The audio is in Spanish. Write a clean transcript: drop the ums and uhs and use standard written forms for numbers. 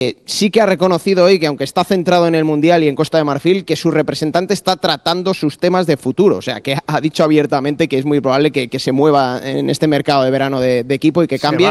sí que ha reconocido hoy que, aunque está centrado en el Mundial y en Costa de Marfil, que su representante está tratando sus temas de futuro. O sea, que ha dicho abiertamente que es muy probable que se mueva en este mercado de verano de equipo y que cambie.